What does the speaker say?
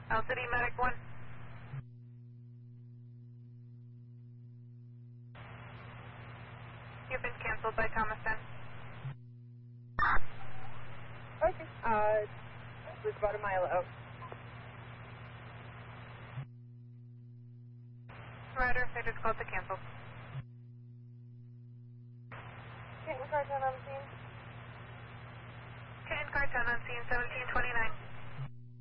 Al City Medic 1. You've been canceled by Thomas N. Okay. It was about a mile out. Rider, they just called to cancel. Canton car 10 on scene. Canton car 10 on scene 1729.